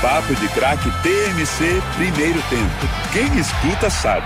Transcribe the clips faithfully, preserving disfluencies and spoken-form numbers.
Papo de Craque T M C Primeiro Tempo. Quem escuta sabe.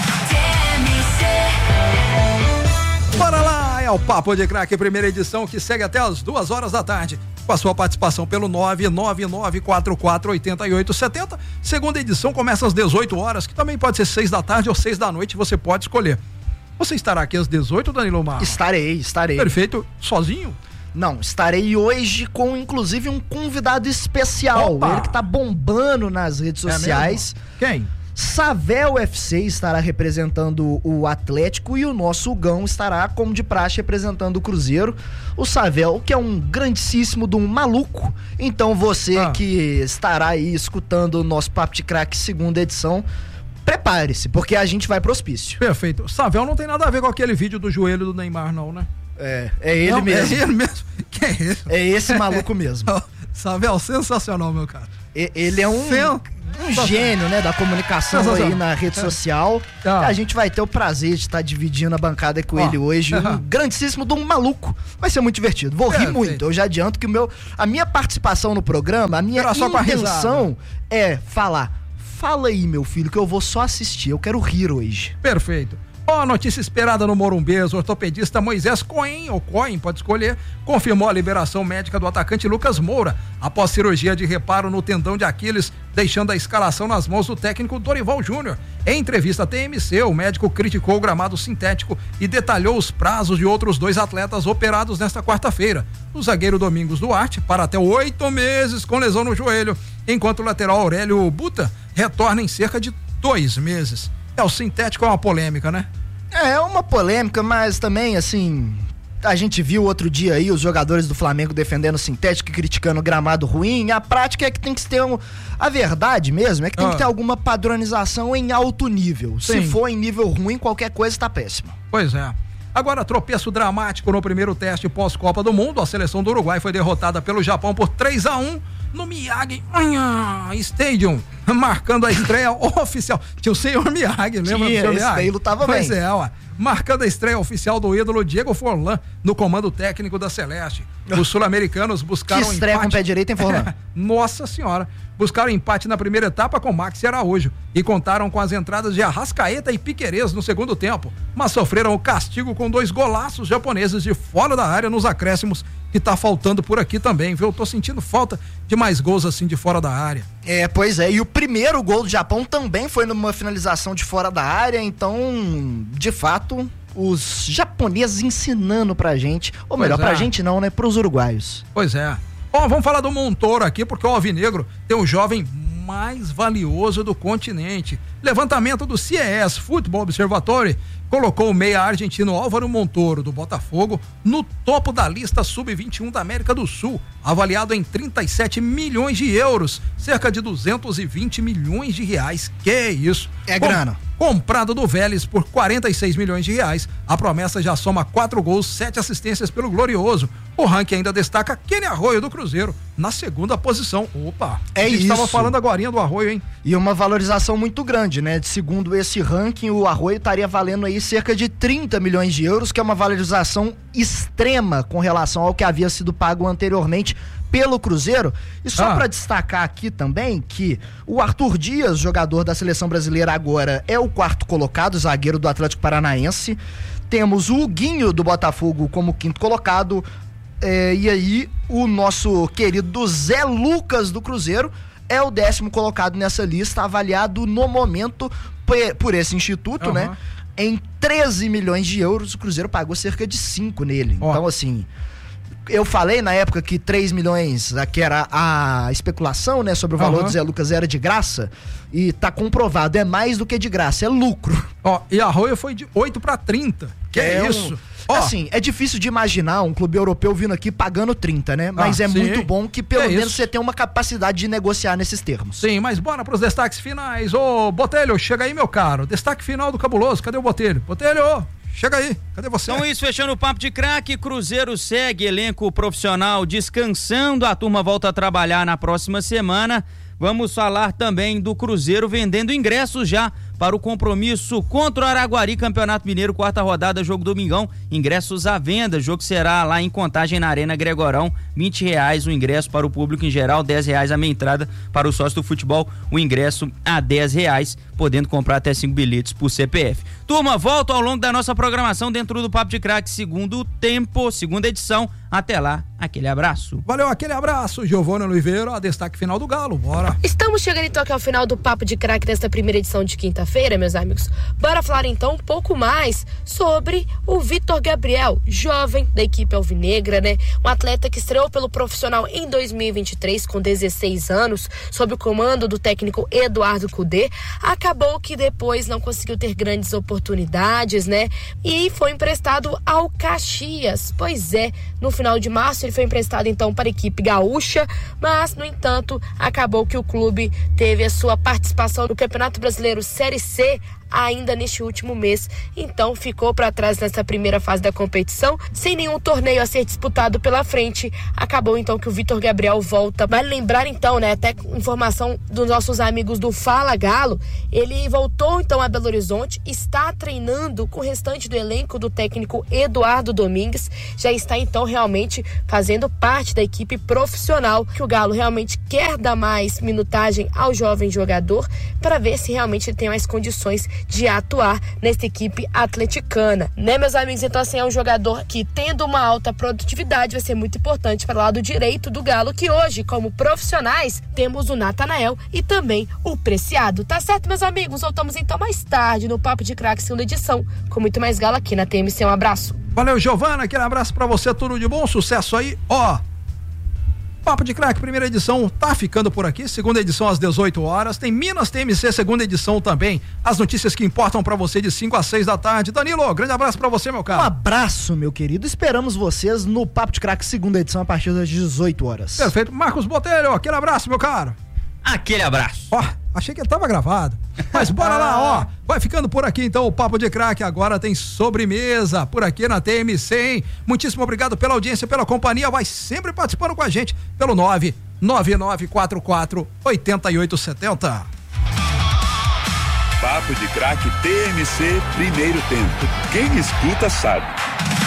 Bora lá, é o Papo de Craque Primeira Edição, que segue até as duas horas da tarde, com a sua participação pelo nove nove nove quatro quatro oito oito sete zero. Segunda edição começa às dezoito horas, que também pode ser seis da tarde ou seis da noite, você pode escolher. Você estará aqui às dezoito, Danilo Mar? Estarei, estarei. Perfeito. Sozinho? Não, estarei hoje com inclusive um convidado especial. Opa! Ele que tá bombando nas redes sociais. É Quem? Savel U F C estará representando o Atlético e o nosso Gão estará, como de praxe, representando o Cruzeiro. O Savel, que é um grandíssimo de um maluco. Então você ah. que estará aí escutando o nosso Papo de Craque segunda edição, prepare-se, porque a gente vai pro hospício. Perfeito. O Savel não tem nada a ver com aquele vídeo do joelho do Neymar, não, né? É, é ele não, mesmo. É ele mesmo. Que é esse? É esse maluco mesmo. Savel, sensacional, meu cara. E, ele é um... Sen... Um gênio, né, da comunicação aí na rede social. É. A gente vai ter o prazer de estar dividindo a bancada com oh. ele hoje. Um grandíssimo de um maluco. Vai ser muito divertido. Vou é, rir muito. Feito. Eu já adianto que o meu, a minha participação no programa, a minha intenção é falar. Fala aí, meu filho, que eu vou só assistir. Eu quero rir hoje. Perfeito. Ó, notícia esperada no Morumbês, o ortopedista Moisés Cohen, ou Cohen, pode escolher, confirmou a liberação médica do atacante Lucas Moura, após cirurgia de reparo no tendão de Aquiles, deixando a escalação nas mãos do técnico Dorival Júnior. Em entrevista à T M C, o médico criticou o gramado sintético e detalhou os prazos de outros dois atletas operados nesta quarta-feira. O zagueiro Domingos Duarte, para até oito meses com lesão no joelho, enquanto o lateral Aurélio Buta retorna em cerca de dois meses. É, o sintético é uma polêmica, né? É, uma polêmica, mas também, assim, a gente viu outro dia aí os jogadores do Flamengo defendendo o sintético e criticando o gramado ruim. A prática é que tem que ter um... A verdade mesmo é que tem ah. que ter alguma padronização em alto nível. Sim. Se for em nível ruim, qualquer coisa está péssima. Pois é. Agora, tropeço dramático no primeiro teste pós-Copa do Mundo. A seleção do Uruguai foi derrotada pelo Japão por três a um no Miyagi Stadium, marcando a estreia oficial. Tinha o senhor Miyagi, lembra Tinha, do senhor esse Miyagi? Daí lutava pois bem. é, ó. Marcando a estreia oficial do ídolo Diego Forlan no comando técnico da Celeste. Os sul-americanos buscaram que estreia empate... com o pé direito, hein, Forlan? Nossa senhora. Buscaram empate na primeira etapa com Maxi Araújo e contaram com as entradas de Arrascaeta e Piquerez no segundo tempo, mas sofreram o castigo com dois golaços japoneses de fora da área nos acréscimos, que tá faltando por aqui também, viu? Eu tô sentindo falta de mais gols assim de fora da área. É, pois é, e o primeiro gol do Japão também foi numa finalização de fora da área, então, de fato, os japoneses ensinando pra gente, ou melhor, pois é. pra gente não, né, pros uruguaios. Pois é. Ó, vamos falar do Montoro aqui, porque o Alvinegro tem o jovem mais valioso do continente. Levantamento do C E S Football Observatory colocou o meia argentino Álvaro Montoro, do Botafogo, no topo da lista sub vinte e um da América do Sul, avaliado em trinta e sete milhões de euros, cerca de duzentos e vinte milhões de reais. Que isso? É grana. Comprado do Vélez por quarenta e seis milhões de reais, a promessa já soma quatro gols, sete assistências pelo Glorioso. O ranking ainda destaca Kenny Arroio do Cruzeiro na segunda posição. Opa, é a gente isso. estava falando agorinha do Arroio, hein? E uma valorização muito grande, né? Segundo esse ranking, o Arroio estaria valendo aí cerca de trinta milhões de euros, que é uma valorização extrema com relação ao que havia sido pago anteriormente pelo Cruzeiro. E só ah. para destacar aqui também que o Arthur Dias, jogador da seleção brasileira agora, é o quarto colocado, zagueiro do Atlético Paranaense. Temos o Huguinho do Botafogo como quinto colocado, é, e aí o nosso querido Zé Lucas do Cruzeiro é o décimo colocado nessa lista, avaliado no momento por esse instituto, uhum. né? Em treze milhões de euros. O Cruzeiro pagou cerca de cinco nele. Oh. Então, assim, eu falei na época que três milhões, que era a especulação, né, sobre o valor uhum. do Zé Lucas, era de graça, e tá comprovado, é mais do que de graça, é lucro. Ó, e a Arroio foi de oito para trinta. Que é, é isso? Um... Oh. Assim, é difícil de imaginar um clube europeu vindo aqui pagando trinta, né? Mas ah, é sim. muito bom que pelo é menos isso. você tenha uma capacidade de negociar nesses termos. Sim, mas bora pros destaques finais. Ô, Botelho, chega aí, meu caro. Destaque final do Cabuloso, cadê o Botelho? Botelho, chega aí, cadê você? Então isso, fechando o papo de craque, Cruzeiro segue elenco profissional descansando, a turma volta a trabalhar na próxima semana. Vamos falar também do Cruzeiro vendendo ingressos já para o compromisso contra o Araguari, Campeonato Mineiro, quarta rodada, jogo domingão. Ingressos à venda, o jogo será lá em Contagem na Arena Gregorão, vinte reais o ingresso para o público em geral, dez reais a meia entrada para o sócio do futebol, o ingresso a dez reais, podendo comprar até cinco bilhetes por C P F. Turma, volta ao longo da nossa programação dentro do Papo de Craque, segundo tempo, segunda edição. Até lá, aquele abraço. Valeu, aquele abraço, Giovana Oliveira, destaque final do Galo, bora. Estamos chegando então aqui ao final do Papo de Craque desta primeira edição de quinta-feira, meus amigos. Bora falar então um pouco mais sobre o Vitor Gabriel, jovem da equipe alvinegra, né? Um atleta que estreou pelo profissional em dois mil e vinte e três com dezesseis anos, sob o comando do técnico Eduardo Cudê. Acabou que depois não conseguiu ter grandes oportunidades, né? E foi emprestado ao Caxias. Pois é, no final de março ele foi emprestado então para a equipe gaúcha, mas no entanto acabou que o clube teve a sua participação no Campeonato Brasileiro Série C ainda neste último mês, então ficou para trás nessa primeira fase da competição, sem nenhum torneio a ser disputado pela frente. Acabou então que o Vitor Gabriel volta. Vale lembrar então, né, até informação dos nossos amigos do Fala Galo, ele voltou então a Belo Horizonte, está treinando com o restante do elenco do técnico Eduardo Domingues, já está então realmente fazendo parte da equipe profissional, que o Galo realmente quer dar mais minutagem ao jovem jogador, para ver se realmente ele tem mais condições de atuar nessa equipe atleticana, né, meus amigos? Então assim, é um jogador que, tendo uma alta produtividade, vai ser muito importante para o lado direito do Galo, que hoje, como profissionais, temos o Natanael e também o Preciado. Tá certo, meus amigos? Voltamos então mais tarde no Papo de Craque, segunda edição, com muito mais Galo aqui na T M C. Um abraço. Valeu, Giovana, aquele abraço pra você, tudo de bom, sucesso aí, ó. Papo de Craque, primeira edição, tá ficando por aqui, segunda edição às dezoito horas, tem Minas T M C, segunda edição também, as notícias que importam pra você de cinco às seis da tarde. Danilo, grande abraço pra você, meu caro. Um abraço, meu querido, esperamos vocês no Papo de Craque, segunda edição, a partir das dezoito horas. Perfeito, Marcos Botelho, aquele abraço, meu caro. Aquele abraço. Ó, achei que ele tava gravado, mas bora lá, ó, vai ficando por aqui então o Papo de Craque, agora tem sobremesa por aqui na T M C, hein? Muitíssimo obrigado pela audiência, pela companhia, vai sempre participando com a gente pelo nove nove nove quatro quatro oito oito sete zero. Papo de Craque T M C, primeiro tempo. Quem escuta sabe.